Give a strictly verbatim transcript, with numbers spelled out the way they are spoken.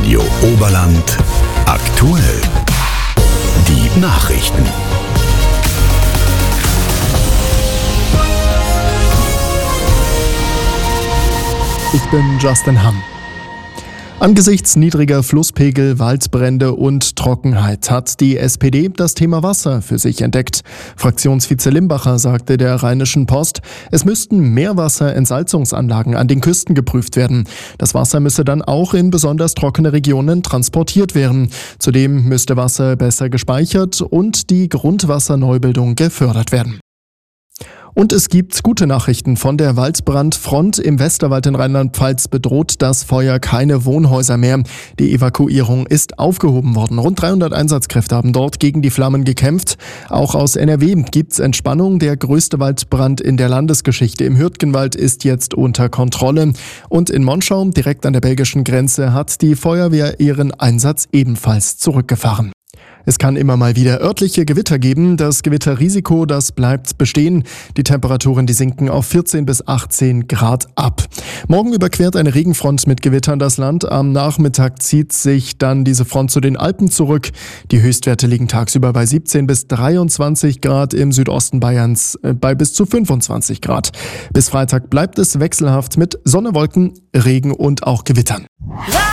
Radio Oberland aktuell. Die Nachrichten. Ich bin Justin Hamm. Angesichts niedriger Flusspegel, Waldbrände und Trockenheit hat die S P D das Thema Wasser für sich entdeckt. Fraktionsvize Limbacher sagte der Rheinischen Post, es müssten Meerwasserentsalzungsanlagen an den Küsten geprüft werden. Das Wasser müsse dann auch in besonders trockene Regionen transportiert werden. Zudem müsste Wasser besser gespeichert und die Grundwasserneubildung gefördert werden. Und es gibt gute Nachrichten. Von der Waldbrandfront im Westerwald in Rheinland-Pfalz bedroht das Feuer keine Wohnhäuser mehr. Die Evakuierung ist aufgehoben worden. Rund dreihundert Einsatzkräfte haben dort gegen die Flammen gekämpft. Auch aus N R W gibt's Entspannung. Der größte Waldbrand in der Landesgeschichte im Hürtgenwald ist jetzt unter Kontrolle. Und in Monschau, direkt an der belgischen Grenze, hat die Feuerwehr ihren Einsatz ebenfalls zurückgefahren. Es kann immer mal wieder örtliche Gewitter geben. Das Gewitterrisiko, das bleibt bestehen. Die Temperaturen, die sinken auf vierzehn bis achtzehn Grad ab. Morgen überquert eine Regenfront mit Gewittern das Land. Am Nachmittag zieht sich dann diese Front zu den Alpen zurück. Die Höchstwerte liegen tagsüber bei siebzehn bis dreiundzwanzig Grad, im Südosten Bayerns bei bis zu fünfundzwanzig Grad. Bis Freitag bleibt es wechselhaft mit Sonne, Wolken, Regen und auch Gewittern.